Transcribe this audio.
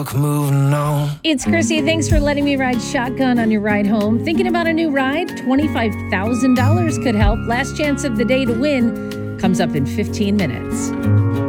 Moving on. It's Chrissy. Thanks for letting me ride shotgun on your ride home. Thinking about a new ride? $25,000 could help. Last chance of the day to win comes up in 15 minutes.